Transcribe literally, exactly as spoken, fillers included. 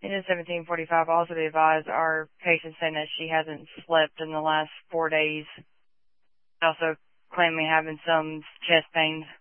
Unit seventeen forty-five, also be advised our patient saying that she hasn't slept in the last four days. Also claiming having some chest pains.